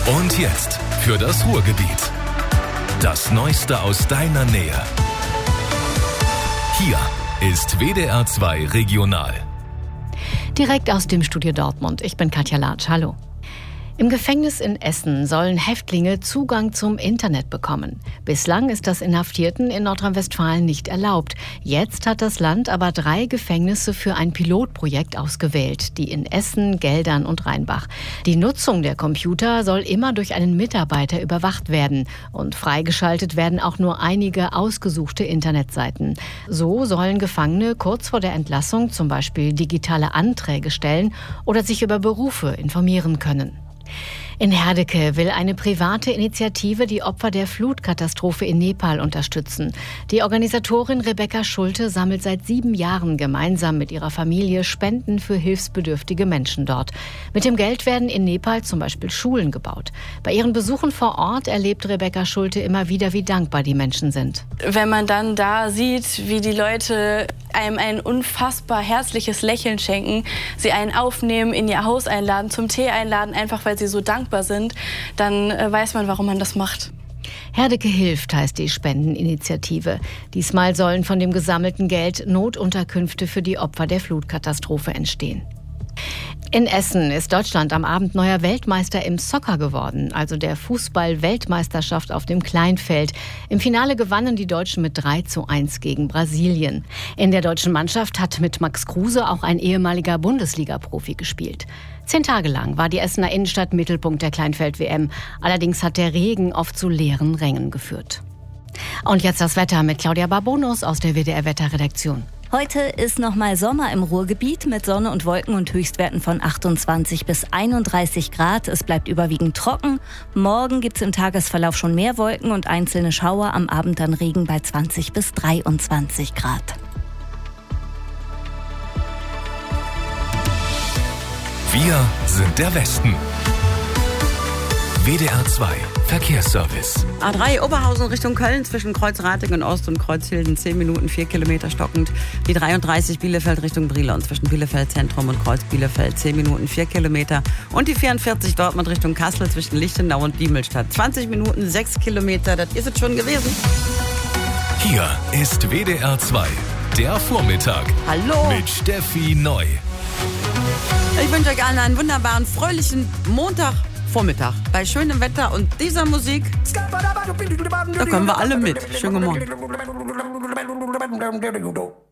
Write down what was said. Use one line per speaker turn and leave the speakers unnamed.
Und jetzt für das Ruhrgebiet. Das Neueste aus deiner Nähe. Hier ist WDR 2 Regional.
Direkt aus dem Studio Dortmund. Ich bin Katja Latsch. Hallo. Im Gefängnis in Essen sollen Häftlinge Zugang zum Internet bekommen. Bislang ist das Inhaftierten in Nordrhein-Westfalen nicht erlaubt. Jetzt hat das Land aber 3 Gefängnisse für ein Pilotprojekt ausgewählt, die in Essen, Geldern und Rheinbach. Die Nutzung der Computer soll immer durch einen Mitarbeiter überwacht werden. Und freigeschaltet werden auch nur einige ausgesuchte Internetseiten. So sollen Gefangene kurz vor der Entlassung zum Beispiel digitale Anträge stellen oder sich über Berufe informieren können. In Herdecke will eine private Initiative die Opfer der Flutkatastrophe in Nepal unterstützen. Die Organisatorin Rebecca Schulte sammelt seit 7 Jahren gemeinsam mit ihrer Familie Spenden für hilfsbedürftige Menschen dort. Mit dem Geld werden in Nepal zum Beispiel Schulen gebaut. Bei ihren Besuchen vor Ort erlebt Rebecca Schulte immer wieder, wie dankbar die Menschen sind.
Wenn man dann da sieht, wie die Leute einem ein unfassbar herzliches Lächeln schenken, sie einen aufnehmen, in ihr Haus einladen, zum Tee einladen, einfach weil sie so dankbar sind, dann weiß man, warum man das macht.
Herdecke hilft heißt die Spendeninitiative. Diesmal sollen von dem gesammelten Geld Notunterkünfte für die Opfer der Flutkatastrophe entstehen. In Essen ist Deutschland am Abend neuer Weltmeister im Soccer geworden, also der Fußball-Weltmeisterschaft auf dem Kleinfeld. Im Finale gewannen die Deutschen mit 3:1 gegen Brasilien. In der deutschen Mannschaft hat mit Max Kruse auch ein ehemaliger Bundesliga-Profi gespielt. 10 Tage lang war die Essener Innenstadt Mittelpunkt der Kleinfeld-WM. Allerdings hat der Regen oft zu leeren Rängen geführt. Und jetzt das Wetter mit Claudia Barbonus aus der WDR-Wetterredaktion.
Heute ist nochmal Sommer im Ruhrgebiet mit Sonne und Wolken und Höchstwerten von 28 bis 31 Grad. Es bleibt überwiegend trocken. Morgen gibt es im Tagesverlauf schon mehr Wolken und einzelne Schauer. Am Abend dann Regen bei 20 bis 23 Grad.
Wir sind der Westen. WDR 2 Verkehrsservice.
A3 Oberhausen Richtung Köln zwischen Kreuz-Ratingen Ost und Kreuzhilden 10 Minuten, 4 Kilometer stockend. Die 33 Bielefeld Richtung Brilon zwischen Bielefeld Zentrum und Kreuz Bielefeld 10 Minuten, 4 Kilometer. Und die 44 Dortmund Richtung Kassel zwischen Lichtenau und Biemelstadt 20 Minuten, 6 Kilometer. Das ist es schon gewesen.
Hier ist WDR 2, der Vormittag.
Hallo.
Mit Steffi Neu.
Ich wünsche euch allen einen wunderbaren, fröhlichen Montagvormittag. Bei schönem Wetter und dieser Musik, da kommen wir alle mit. Schönen guten Morgen.